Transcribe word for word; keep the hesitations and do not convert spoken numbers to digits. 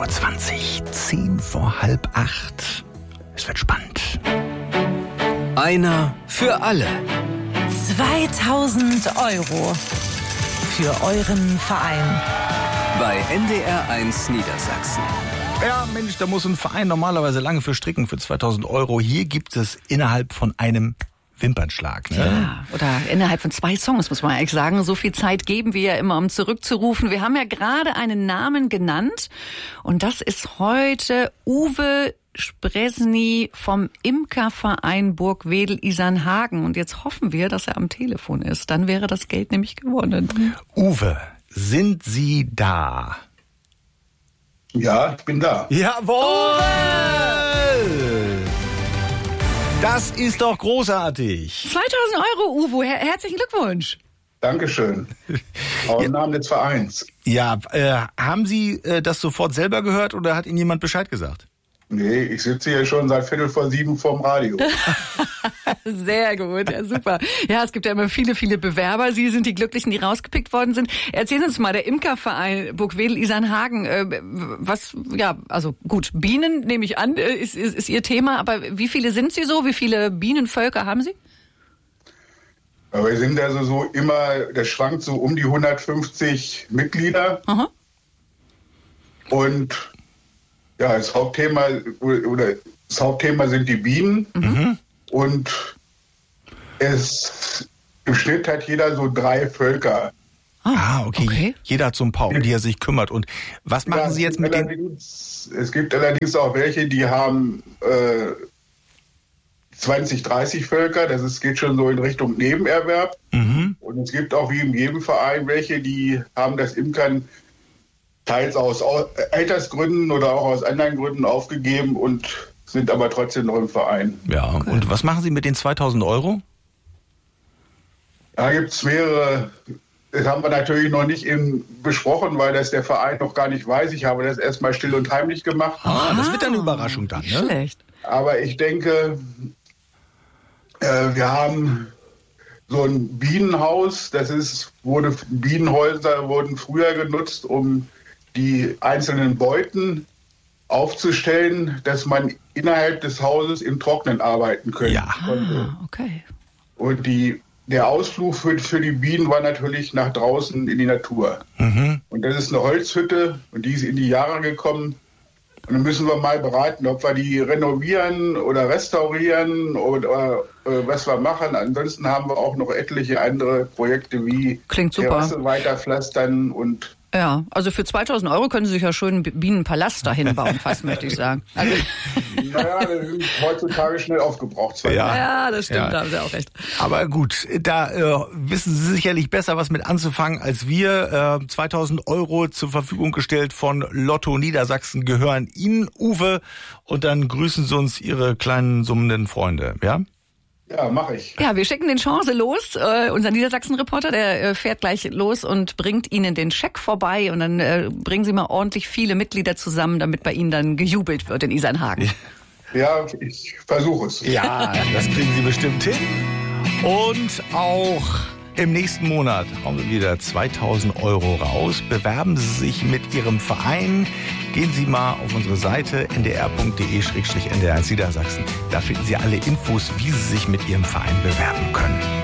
Uhr zwanzig, zehn vor halb acht. Es wird spannend. Einer für alle. zweitausend Euro für euren Verein. Bei N D R eins Niedersachsen. Ja, Mensch, da muss ein Verein normalerweise lange für stricken für zweitausend Euro. Hier gibt es innerhalb von einem Wimpernschlag. Ne? Ja, oder innerhalb von zwei Songs, muss man eigentlich sagen. So viel Zeit geben wir ja immer, um zurückzurufen. Wir haben ja gerade einen Namen genannt. Und das ist heute Uwe Spresny vom Imkerverein Burgwedel-Isernhagen. Und jetzt hoffen wir, dass er am Telefon ist. Dann wäre das Geld nämlich gewonnen. Uwe, sind Sie da? Ja, ich bin da. Jawohl! Das ist doch großartig. zweitausend Euro, Uwe. Her- herzlichen Glückwunsch. Dankeschön. Auch im Namen des Vereins. Ja, äh, haben Sie äh, das sofort selber gehört oder hat Ihnen jemand Bescheid gesagt? Nee, ich sitze hier schon seit Viertel vor sieben vorm Radio. Sehr gut, ja, super. Ja, es gibt ja immer viele, viele Bewerber. Sie sind die Glücklichen, die rausgepickt worden sind. Erzählen Sie uns mal, der Imkerverein Burgwedel-Isernhagen, äh, was, ja, also gut, Bienen nehme ich an, ist, ist, ist Ihr Thema, aber wie viele sind Sie so? Wie viele Bienenvölker haben Sie? Aber wir sind also so immer, das schwankt so um die hundertfünfzig Mitglieder. Aha. Und ja, das Hauptthema oder das Hauptthema sind die Bienen. Mhm. Und es im Schnitt hat jeder so drei Völker. Ah, okay. okay. Jeder hat so ein paar, um die er sich kümmert. Und was machen Ja, Sie jetzt mit den... Es gibt allerdings auch welche, die haben äh, zwanzig, dreißig Völker. Das ist, geht schon so in Richtung Nebenerwerb. Mhm. Und es gibt auch wie in jedem Verein welche, die haben das Imkern teils aus Altersgründen oder auch aus anderen Gründen aufgegeben und sind aber trotzdem noch im Verein. Ja, okay. Und was machen Sie mit den zweitausend Euro? Da gibt es mehrere. Das haben wir natürlich noch nicht eben besprochen, weil das der Verein noch gar nicht weiß. Ich habe das erstmal still und heimlich gemacht. Ah, das wird dann eine Überraschung dann, ne? Schlecht. Aber ich denke, äh, wir haben so ein Bienenhaus. Das ist, wurde, Bienenhäuser wurden früher genutzt, um die einzelnen Beuten aufzustellen, dass man innerhalb des Hauses im Trocknen arbeiten könnte. Ja. Ah, okay. Und die, der Ausflug für, für die Bienen war natürlich nach draußen in die Natur. Mhm. Und das ist eine Holzhütte und die ist in die Jahre gekommen. Und dann müssen wir mal beraten, ob wir die renovieren oder restaurieren oder äh, was wir machen. Ansonsten haben wir auch noch etliche andere Projekte wie Klingt super. Terrasse weiterpflastern und Ja, also für zweitausend Euro können Sie sich ja schön einen Bienenpalast dahin bauen, fast möchte ich sagen. Also, naja, das sind heutzutage schnell aufgebraucht. Ja. ja, das stimmt, Ja. da haben Sie auch recht. Aber gut, da äh, wissen Sie sicherlich besser, was mit anzufangen als wir. Äh, zweitausend Euro zur Verfügung gestellt von Lotto Niedersachsen gehören Ihnen, Uwe. Und dann grüßen Sie uns Ihre kleinen summenden Freunde, ja? Ja, mache ich. Ja, wir schicken den Chance los. Äh, unser Niedersachsen-Reporter, der äh, fährt gleich los und bringt Ihnen den Scheck vorbei. Und dann äh, bringen Sie mal ordentlich viele Mitglieder zusammen, damit bei Ihnen dann gejubelt wird in Isernhagen. Ja, ich versuche es. Ja, das kriegen Sie bestimmt hin. Und auch im nächsten Monat hauen wir wieder zweitausend Euro raus. Bewerben Sie sich mit Ihrem Verein. Gehen Sie mal auf unsere Seite n d r punkt d e slash n d r eins Niedersachsen. Da finden Sie alle Infos, wie Sie sich mit Ihrem Verein bewerben können.